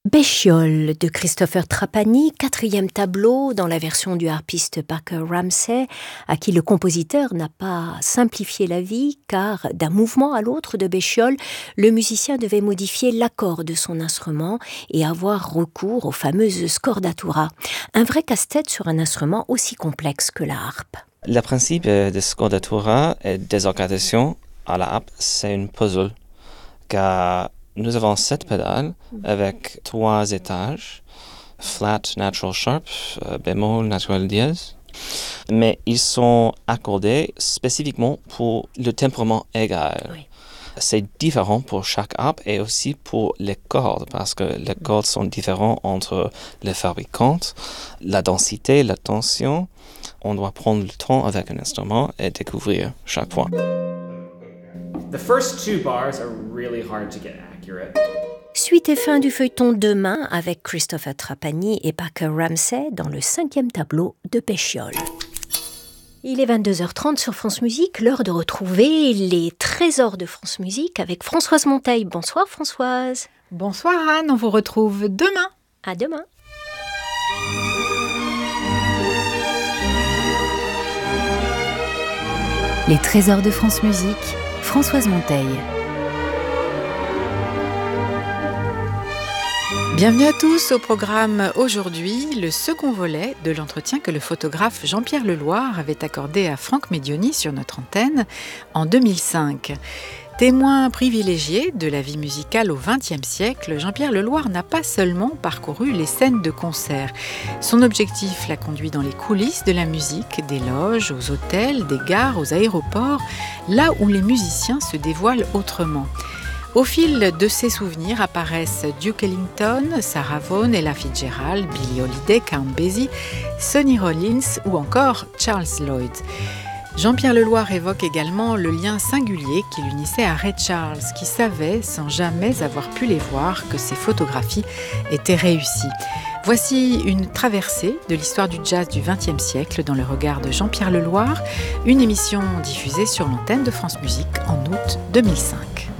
Béchiol de Christopher Trapani, 4e tableau dans la version du harpiste Parker Ramsey, à qui le compositeur n'a pas simplifié la vie, car d'un mouvement à l'autre de Béchiol, le musicien devait modifier l'accord de son instrument et avoir recours aux fameuses scordatura, un vrai casse-tête sur un instrument aussi complexe que la harpe. Le principe de scordatura et des orchestrations à la harpe, c'est une puzzle, car nous avons 7 pédales avec 3 étages, flat, natural sharp, bémol, natural dièse. Mais ils sont accordés spécifiquement pour le temperament égal. Oui. C'est différent pour chaque harpe et aussi pour les cordes, parce que les cordes sont différentes entre les fabricants. La densité, la tension, on doit prendre le temps avec un instrument et découvrir chaque fois. The first 2 bars are really hard to get accurate. Suite et fin du feuilleton demain avec Christopher Trapani et Parker Ramsey dans le 5e tableau de Béchiol. Il est 22h30 sur France Musique, l'heure de retrouver les trésors de France Musique avec Françoise Monteil. Bonsoir Françoise. Bonsoir Anne, on vous retrouve demain. À demain. Les trésors de France Musique, Françoise Monteil. Bienvenue à tous au programme aujourd'hui, le second volet de l'entretien que le photographe Jean-Pierre Leloir avait accordé à Franck Medioni sur notre antenne en 2005. Témoin privilégié de la vie musicale au XXe siècle, Jean-Pierre Leloir n'a pas seulement parcouru les scènes de concert. Son objectif l'a conduit dans les coulisses de la musique, des loges, aux hôtels, des gares, aux aéroports, là où les musiciens se dévoilent autrement. Au fil de ses souvenirs apparaissent Duke Ellington, Sarah Vaughan, Ella Fitzgerald, Billie Holiday, Count Basie, Sonny Rollins ou encore Charles Lloyd. Jean-Pierre Leloir évoque également le lien singulier qui l'unissait à Ray Charles, qui savait, sans jamais avoir pu les voir, que ses photographies étaient réussies. Voici une traversée de l'histoire du jazz du XXe siècle dans le regard de Jean-Pierre Leloir, une émission diffusée sur l'antenne de France Musique en août 2005.